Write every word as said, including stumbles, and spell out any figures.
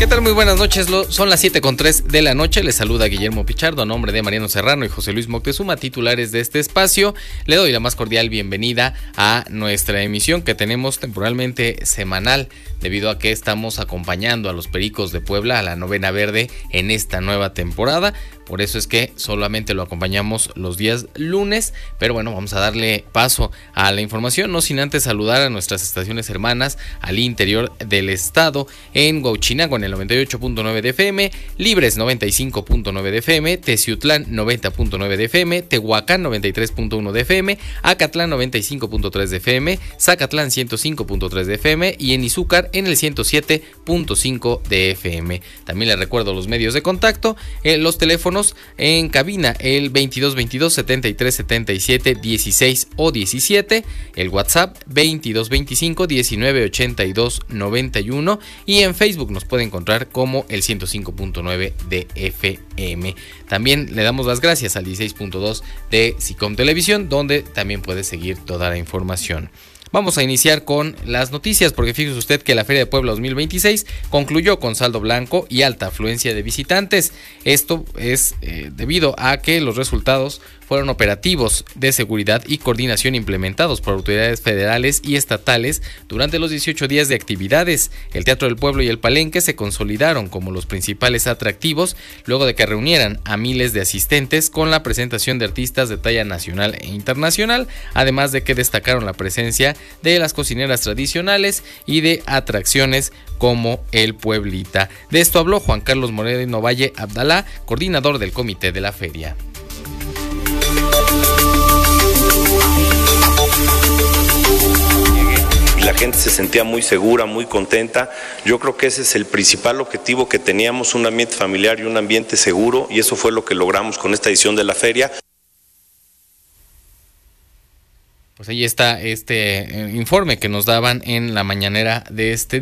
¿Qué tal? Muy buenas noches, Lo, son las siete con tres de la noche, les saluda Guillermo Pichardo a nombre de Mariano Serrano y José Luis Moctezuma, titulares de este espacio. Le doy la más cordial bienvenida a nuestra emisión que tenemos temporalmente semanal, debido a que estamos acompañando a los Pericos de Puebla a la Novena Verde en esta nueva temporada. Por eso es que solamente lo acompañamos los días lunes, pero bueno, vamos a darle paso a la información, no sin antes saludar a nuestras estaciones hermanas al interior del estado, en Huauchinango en el noventa y ocho punto nueve de F M, Libres noventa y cinco punto nueve de F M, Teciutlán noventa punto nueve de F M, Tehuacán noventa y tres punto uno de F M, Acatlán noventa y cinco punto tres de F M, Zacatlán ciento cinco punto tres de F M y en Izúcar en el ciento siete punto cinco de F M. También les recuerdo los medios de contacto, eh, los teléfonos en cabina, el veintidós veintidós setenta y tres setenta y siete dieciséis o diecisiete, el WhatsApp veintidós veinticinco diecinueve ochenta y dos noventa y uno y en Facebook nos puede encontrar como el ciento cinco punto nueve de F M. También le damos las gracias al dieciséis punto dos de SICOM Televisión, donde también puede seguir toda la información. Vamos a iniciar con las noticias, porque fíjese usted que la Feria de Puebla dos mil veintiséis concluyó con saldo blanco y alta afluencia de visitantes. Esto es eh, debido a que los resultados fueron operativos de seguridad y coordinación implementados por autoridades federales y estatales durante los dieciocho días de actividades. El Teatro del Pueblo y el Palenque se consolidaron como los principales atractivos luego de que reunieran a miles de asistentes con la presentación de artistas de talla nacional e internacional, además de que destacaron la presencia de las cocineras tradicionales y de atracciones como el Pueblita. De esto habló Juan Carlos Moreno Valle Abdalá, coordinador del comité de la feria. La gente se sentía muy segura, muy contenta. Yo creo que ese es el principal objetivo que teníamos, un ambiente familiar y un ambiente seguro, y eso fue lo que logramos con esta edición de la feria. Pues ahí está este informe que nos daban en la mañanera de este